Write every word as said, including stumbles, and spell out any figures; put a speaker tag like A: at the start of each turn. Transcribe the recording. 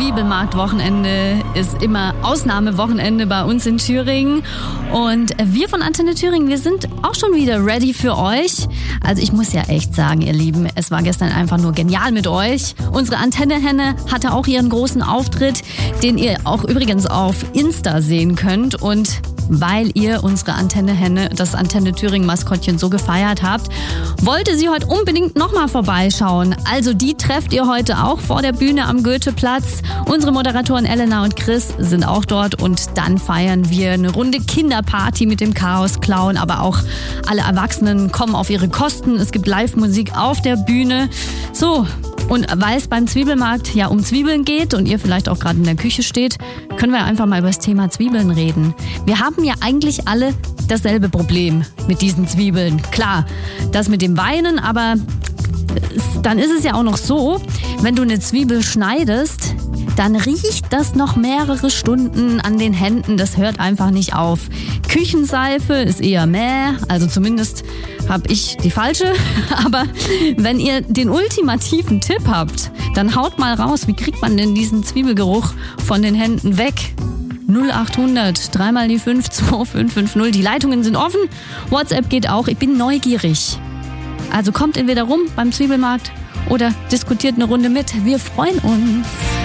A: Zwiebelmarkt-Wochenende ist immer Ausnahmewochenende bei uns in Thüringen. Und wir von Antenne Thüringen, wir sind auch schon wieder ready für euch. Also ich muss ja echt sagen, ihr Lieben, es war gestern einfach nur genial mit euch. Unsere Antenne-Henne hatte auch ihren großen Auftritt, den ihr auch übrigens auf Insta sehen könnt. Und weil ihr unsere Antenne-Henne, das Antenne Thüringen-Maskottchen so gefeiert habt, wollte sie heute unbedingt nochmal vorbeischauen. Also die trefft ihr heute auch vor der Bühne am Goetheplatz. Unsere Moderatoren Elena und Chris sind auch dort und dann feiern wir eine Runde Kinderparty mit dem Chaos-Clown, aber auch alle Erwachsenen kommen auf ihre Kosten. Es gibt Live-Musik auf der Bühne. So, und weil es beim Zwiebelmarkt ja um Zwiebeln geht und ihr vielleicht auch gerade in der Küche steht, können wir einfach mal über das Thema Zwiebeln reden. Wir haben ja eigentlich alle dasselbe Problem mit diesen Zwiebeln. Klar, das mit dem Weinen, aber dann ist es ja auch noch so, wenn du eine Zwiebel schneidest, dann riecht das noch mehrere Stunden an den Händen. Das hört einfach nicht auf. Küchenseife ist eher mäh, also zumindest habe ich die falsche. Aber wenn ihr den ultimativen Tipp habt, dann haut mal raus, wie kriegt man denn diesen Zwiebelgeruch von den Händen weg? null acht hundert, dreimal die fünf, zwei fünf fünf null. Die Leitungen sind offen, WhatsApp geht auch. Ich bin neugierig. Also kommt entweder rum beim Zwiebelmarkt oder diskutiert eine Runde mit. Wir freuen uns.